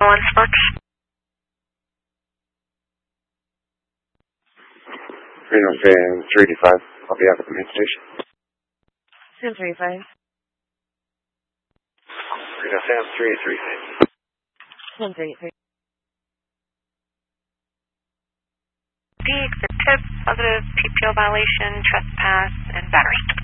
One Sports. Reno Fan 385. I'll be out at the main station. San 35. Reno Fan 335. San 33. The tip, positive PPO violation, trespass, and battery.